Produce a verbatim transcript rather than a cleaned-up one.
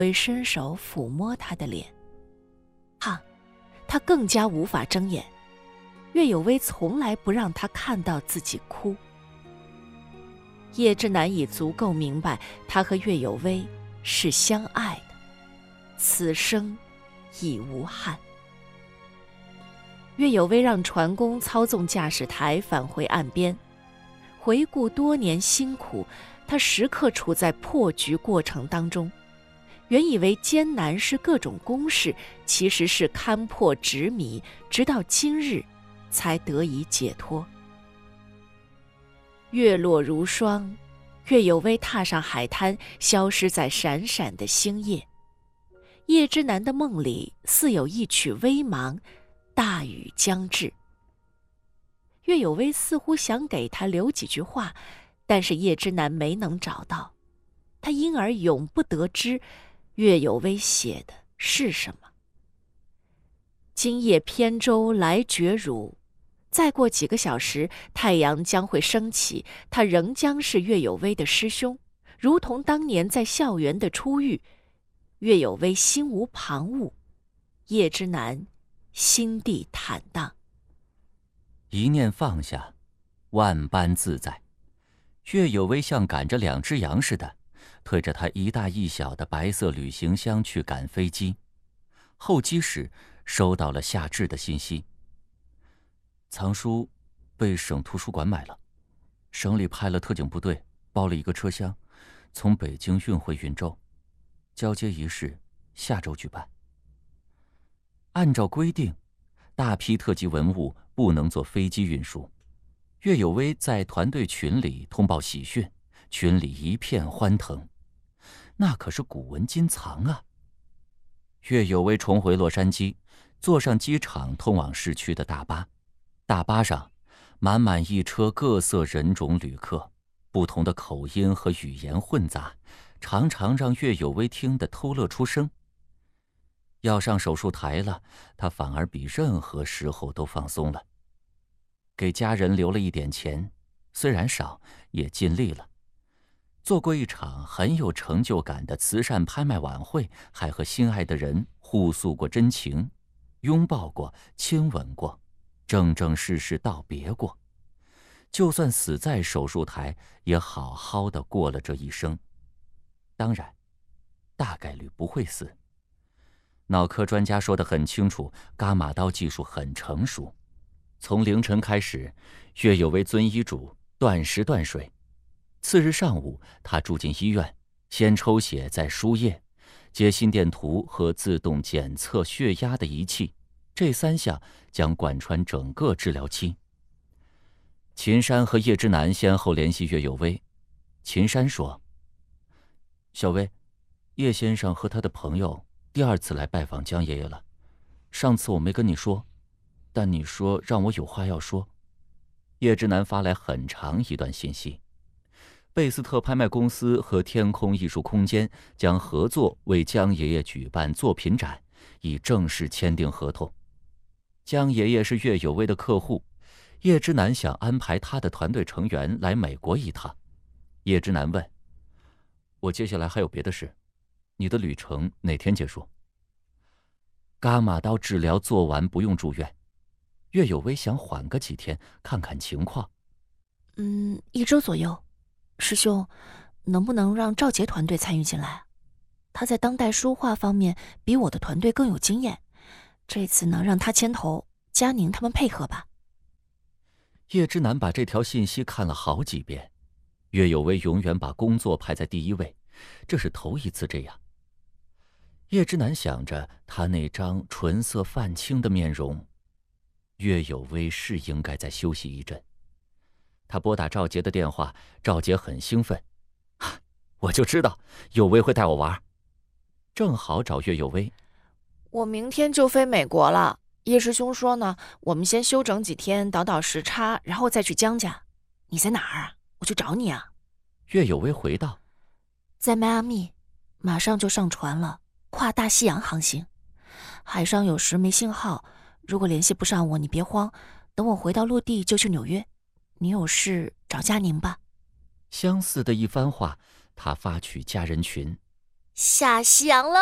微伸手抚摸他的脸。哈，他更加无法睁眼。岳有微从来不让他看到自己哭。叶之南已足够明白，他和岳有微是相爱的，此生已无憾。岳有微让船工操纵驾驶台返回岸边，回顾多年辛苦，他时刻处在破局过程当中。原以为艰难是各种公式，其实是勘破执迷，直到今日才得以解脱。月落如霜，岳有微踏上海滩，消失在闪闪的星夜。叶之南的梦里似有一曲微茫，大雨将至。岳有微似乎想给他留几句话，但是叶之南没能找到，他因而永不得知岳有微写的是什么。今夜扁舟来绝汝，再过几个小时，太阳将会升起，他仍将是岳有微的师兄，如同当年在校园的初遇。岳有微心无旁骛，叶之南心地坦荡。 一念放下，万般自在。岳有微像赶着两只羊似的，推着他一大一小的白色旅行箱去赶飞机。候机室收到了夏至的信息，藏书被省图书馆买了，省里派了特警部队包了一个车厢，从北京运回云州，交接仪式下周举办。按照规定，大批特级文物不能坐飞机运输。岳有微在团队群里通报喜讯，群里一片欢腾。那可是古文今藏啊！岳有微重回洛杉矶，坐上机场通往市区的大巴。大巴上满满一车各色人种旅客，不同的口音和语言混杂，常常让岳有微听得偷乐出声。要上手术台了，他反而比任何时候都放松了。给家人留了一点钱，虽然少，也尽力了。做过一场很有成就感的慈善拍卖晚会，还和心爱的人互诉过真情，拥抱过，亲吻过，正正式式道别过。就算死在手术台，也好好的过了这一生。当然，大概率不会死。脑科专家说得很清楚，伽马刀技术很成熟。从凌晨开始，岳有微遵医嘱断食断水。次日上午，他住进医院，先抽血再输液，接心电图和自动检测血压的仪器，这三项将贯穿整个治疗期。秦山和叶之南先后联系岳有微。秦山说：“小微，叶先生和他的朋友第二次来拜访江爷爷了。上次我没跟你说，但你说让我有话要说。”叶之南发来很长一段信息。贝斯特拍卖公司和天空艺术空间将合作为江爷爷举办作品展，已正式签订合同。江爷爷是岳有微的客户，叶之南想安排他的团队成员来美国一趟。叶之南问：“我接下来还有别的事，你的旅程哪天结束？”伽马刀治疗做完不用住院，岳有微想缓个几天看看情况。 嗯，一周左右。师兄，能不能让赵杰团队参与进来？他在当代书画方面比我的团队更有经验，这次呢让他牵头，佳宁他们配合吧。 叶之南把这条信息看了好几遍。岳有微永远把工作排在第一位，这是头一次这样。叶之南想着他那张唇色泛青的面容，岳有微是应该再休息一阵。他拨打赵杰的电话，赵杰很兴奋：“我就知道有微会带我玩。”正好找岳有微：“ 我明天就飞美国了，叶师兄说呢，我们先休整几天，倒倒时差，然后再去江家。你在哪儿啊？我去找你啊。” 岳有微回道：“ 在迈阿密，马上就上船了，跨大西洋航行。海上有时没信号，如果联系不上我，你别慌，等我回到陆地就去纽约。你有事找佳宁吧。” 相似的一番话，他发去家人群。 下夕阳了。